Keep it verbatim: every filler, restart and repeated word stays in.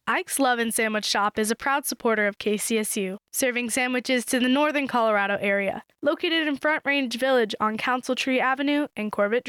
Ike's Love and Sandwich Shop is a proud supporter of K C S U, serving sandwiches to the northern Colorado area. Located in Front Range Village on Council Tree Avenue and Corbett Drive.